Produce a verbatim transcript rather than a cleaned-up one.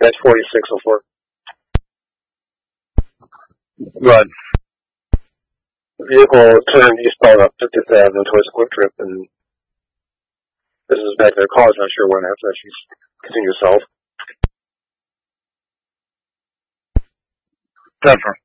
That's forty-six oh four. Right. The vehicle turned eastbound up fiftieth Avenue towards the Quick Trip, and this is back there. Car's not sure when after she's continued south. Denver.